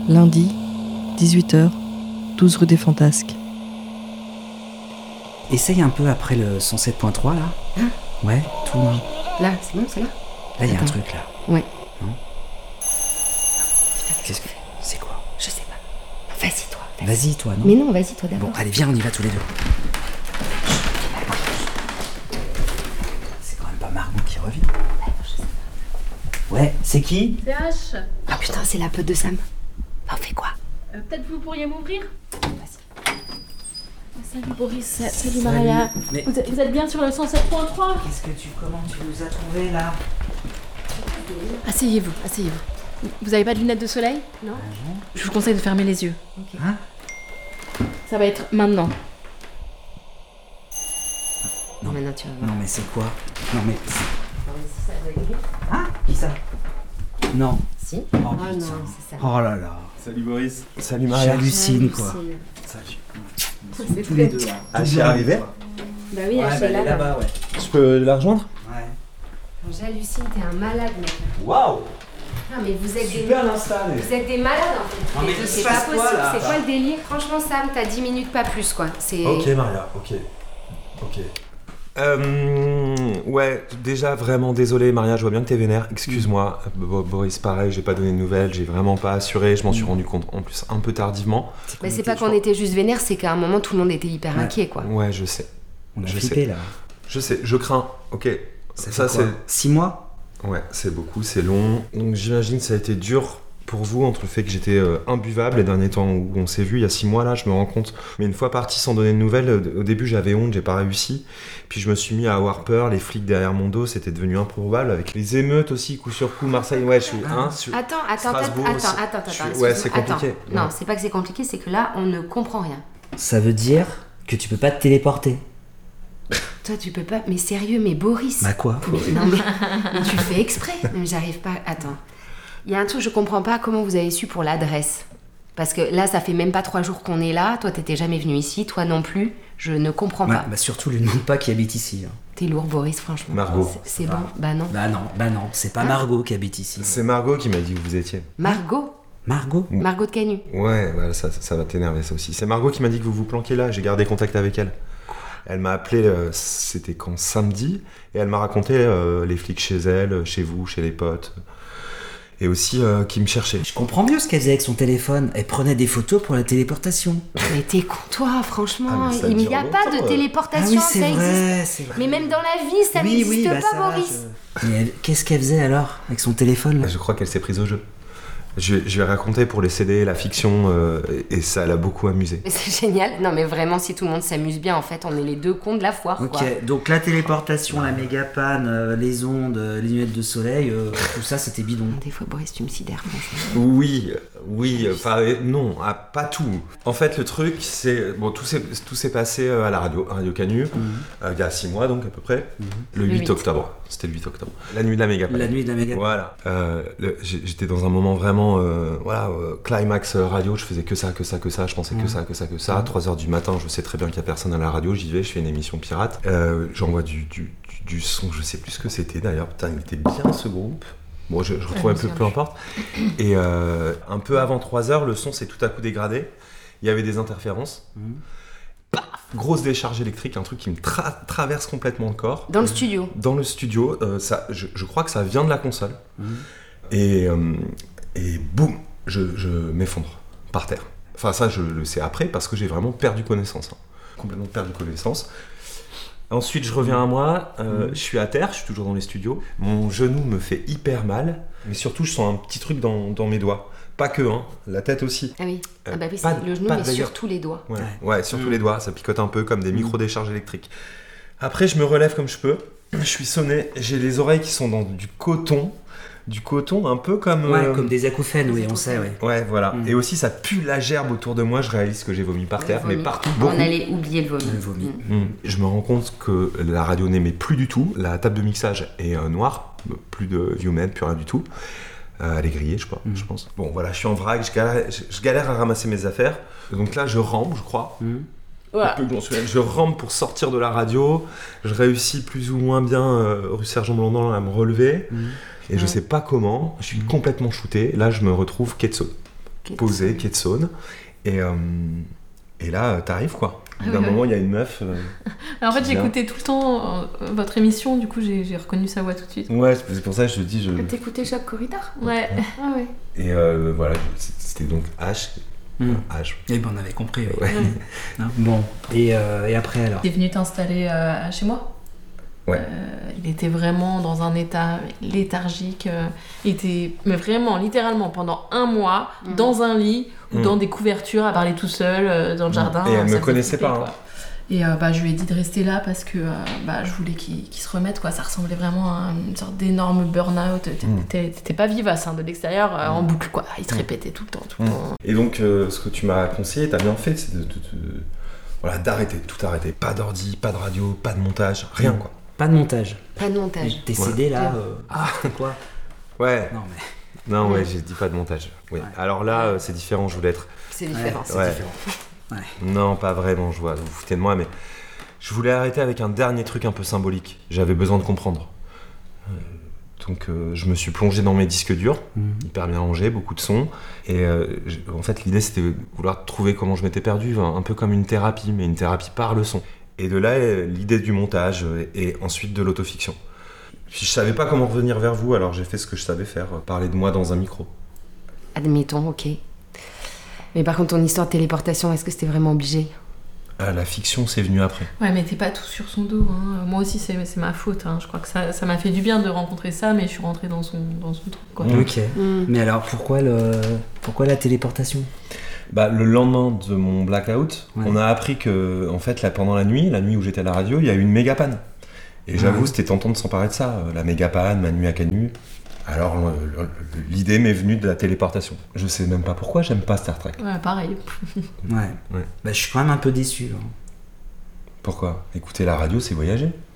Lundi, 18h, 12 rue des Fantasques. Essaye un peu après le 107.3 là. Hein? Ouais, tout le monde. Là, c'est bon, c'est là? Là, il y a un Attends. truc là. Ouais. Non? Putain, Qu'est-ce que c'est quoi? je sais pas. Vas-y, toi. Vas-y, toi, non? Mais non, vas-y, toi d'abord. Bon, allez, viens, on y va tous les deux. C'est quand même pas Margot qui revient. Ouais, c'est qui? C'est H. Ah putain, c'est la pote de Sam. On fait quoi? Peut-être vous pourriez m'ouvrir? Salut Boris, salut Maria. Mais Vous êtes bien sur le 107.3? comment tu nous as trouvés là? Asseyez-vous, asseyez-vous. Vous avez pas de lunettes de soleil? Non. Je vous conseille de fermer les yeux. Hein? Ça va être maintenant. Non, maintenant tu vas voir. Non, mais c'est quoi? Non, mais. Hein? Qui ça? Non. Si? Oh, Oh putain. non, c'est ça. Oh là là. Salut Boris. Salut Maria. J'hallucine quoi. Salut. C'est Tous les deux là. Ah, j'y arrivé? Bah oui, Ouais, H bah, est elle est là. là-bas, ouais. Je peux la rejoindre? Ouais. J'hallucine, t'es un malade, mec. Waouh! Non, mais vous êtes Super installé. Vous êtes des malades en fait. Non, mais il c'est se pas passe quoi, possible. là? C'est quoi le délire? Franchement, Sam, t'as 10 minutes, pas plus quoi. C'est. Ok Maria, ok. Ouais, déjà vraiment désolé Maria, je vois bien que t'es vénère, excuse-moi. Boris pareil, j'ai pas donné de nouvelles, j'ai vraiment pas assuré, je m'en suis rendu compte en plus un peu tardivement. Mais c'est pas qu'on était juste vénère, c'est qu'à un moment tout le monde était hyper Ouais. inquiet quoi. Ouais, je sais. On a Je flippé sais. là. Je sais, je crains. Ok. Ça fait quoi? 6 mois? Ouais, c'est beaucoup, c'est long. Donc j'imagine que ça a été dur pour vous entre le fait que j'étais imbuvable les derniers temps où on s'est vu, il y a 6 mois là, je me rends compte. Mais une fois parti sans donner de nouvelles, au début j'avais honte, j'ai pas réussi. Puis je me suis mis à avoir peur, les flics derrière mon dos, c'était devenu improbable avec les émeutes aussi, coup sur coup, Marseille, ouais, je suis... Attends, Strasbourg aussi. attends. Ouais, c'est excuse-moi. compliqué. Attends. Non, Ouais. c'est pas que c'est compliqué, c'est que là on ne comprend rien. Ça veut dire que tu peux pas te téléporter. Toi tu peux pas. Mais sérieux, mais Boris. Bah quoi? Mais, non mais tu fais exprès. Mais j'arrive pas. Attends. Il y a un truc, je comprends pas comment vous avez su pour l'adresse. Parce que là, ça fait même pas 3 jours qu'on est là. Toi, t'étais jamais venu ici. Toi non plus. Je ne comprends Ouais, pas. bah surtout lui demande pas qui habite ici. Hein. T'es lourd, Boris, franchement. Margot. C'est bon. Bah non. Bah non, c'est pas Hein? Margot qui habite ici. C'est Margot qui m'a dit que vous étiez. Margot. Margot? Margot de Canu. Ouais, voilà, ça va t'énerver ça aussi. C'est Margot qui m'a dit que vous vous planquez là, j'ai gardé contact avec elle. Elle m'a appelé, c'était quand samedi, et elle m'a raconté les flics chez elle, chez vous, chez les potes. Et aussi qui me cherchaient. Je comprends mieux ce qu'elle faisait avec son téléphone. Elle prenait des photos pour la téléportation. Mais t'es con, toi, franchement. Ah, mais ça Il n'y dure a pas longtemps, de ouais. téléportation, Ah oui, ça c'est existe. vrai, c'est vrai. Mais même dans la vie, ça n'existe bah, pas, ça va, Boris. Mais qu'est-ce qu'elle faisait alors avec son téléphone là? Je crois qu'elle s'est prise au jeu. Je lui ai raconté pour les CD, la fiction, et ça l'a beaucoup amusé. Mais c'est génial. Non, mais vraiment, si tout le monde s'amuse bien, en fait, on est les deux cons de la foire, quoi. Ok, donc la téléportation, la méga panne, les ondes, les lunettes de soleil, tout ça c'était bidon. Des fois, Boris, tu me sidères, franchement. Oui, enfin, non, pas tout. En fait, le truc, c'est... Bon, tout s'est passé à la radio Canu, il y a 6 mois, donc, à peu près. Le 8 octobre. C'était le 8 octobre. La nuit de la méga panne. La nuit de la méga panne. Voilà. J'étais dans un moment vraiment, climax radio, je faisais que ça, je pensais que ça. 3h du matin, je sais très bien qu'il n'y a personne à la radio, j'y vais, je fais une émission pirate. J'envoie du son, je sais plus ce que c'était d'ailleurs, putain, il était bien ce groupe. Bon, je retrouve un peu, peu importe. Et un peu avant 3h, le son s'est tout à coup dégradé. Il y avait des interférences. Paf, grosse décharge électrique, un truc qui me traverse complètement le corps. Dans le studio. Dans le studio, je crois que ça vient de la console. Et boum, je m'effondre par terre. Enfin ça je le sais après parce que j'ai vraiment perdu connaissance. Complètement perdu connaissance. Ensuite je reviens à moi, je suis à terre, je suis toujours dans les studios. Mon genou me fait hyper mal, mais surtout je sens un petit truc dans mes doigts. Pas que, la tête aussi. Ah oui. Ah bah oui, pas- c'est le genou, pas mais d'ailleurs. surtout les doigts. Ouais, surtout les doigts, ça picote un peu comme des micro-décharges électriques. Après je me relève comme je peux, je suis sonné, j'ai les oreilles qui sont dans du coton un peu comme... Ouais, comme des acouphènes, oui, on sait, ouais. Ouais, voilà. Et aussi, ça pue la gerbe autour de moi. Je réalise que j'ai vomi par terre, mais partout. Beaucoup. On allait oublier le vomi. Le vomi. Je me rends compte que la radio n'émet plus du tout. La table de mixage est noire. Plus de viewmed, plus rien du tout. Elle est grillée, je pense. Bon, voilà, je suis en vrac. Je galère à ramasser mes affaires. Donc là, je rampe, je crois. Voilà. Peu que j'en suis là. Je rampe pour sortir de la radio. Je réussis plus ou moins bien, rue Sergent Blandan, à me relever. Et je sais pas comment, je suis complètement shooté. Là, je me retrouve Ketso. posé, quai de Saône. Et là, t'arrives quoi. D'un moment, il y a une meuf. Alors, en fait, qui vient. j'écoutais tout le temps votre émission, du coup, j'ai reconnu sa voix tout de suite. Ouais, c'est pour ça que je te dis. T'écoutais Jacques Corridor? Ouais. Ah ouais. Et voilà, c'était donc H. H. Et ben on avait compris. Oui. Ouais. Non, bon, et après alors? T'es venu t'installer chez moi. Ouais. Il était vraiment dans un état léthargique. Il était, mais vraiment, littéralement, pendant un mois, dans un lit ou dans des couvertures, à parler tout seul dans le jardin. Et elle Ça me connaissait faisait flipper, pas. quoi. Et je lui ai dit de rester là parce que je voulais qu'il se remette, quoi. Ça ressemblait vraiment à une sorte d'énorme burn-out. T'étais pas vivace de l'extérieur, en boucle, quoi. Il se répétait tout le temps. Et donc, ce que tu m'as conseillé, t'as bien fait, c'est d'arrêter, tout arrêter. Pas d'ordi, pas de radio, pas de montage, rien quoi. Pas de montage. Pas de montage. Tes CD là, c'est quoi? Ouais. Non mais. Non, ouais, j'ai dit pas de montage. Oui. Ouais. Alors là, c'est différent, je voulais être. C'est différent. Ouais, c'est Ouais. différent. Ouais. Non, pas vraiment, je vois, vous vous foutez de moi, mais je voulais arrêter avec un dernier truc un peu symbolique. J'avais besoin de comprendre. Donc je me suis plongé dans mes disques durs, hyper bien rangés, beaucoup de sons. Et en fait, l'idée c'était de vouloir trouver comment je m'étais perdu, un peu comme une thérapie, mais une thérapie par le son. Et de là, l'idée du montage et ensuite de l'autofiction. Puis je savais pas comment revenir vers vous, alors j'ai fait ce que je savais faire, parler de moi dans un micro. Admettons, ok. Mais par contre, ton histoire de téléportation, est-ce que c'était vraiment obligé? Ah, la fiction, c'est venu après. Ouais, mais t'es pas tout sur son dos. Moi aussi, c'est ma faute. Je crois que ça m'a fait du bien de rencontrer ça, mais je suis rentrée dans son truc, quoi. Ok. Mais alors pourquoi la téléportation? Le lendemain de mon blackout, Ouais. on a appris que, en fait, pendant la nuit où j'étais à la radio, il y a eu une méga panne. Et j'avoue, c'était tentant de s'emparer de ça. La méga panne, ma nuit à Canu. Alors, l'idée m'est venue de la téléportation. Je sais même pas pourquoi, j'aime pas Star Trek. Ouais, pareil. Ouais. Ouais. Je suis quand même un peu déçu. Pourquoi? Écouter la radio, c'est voyager.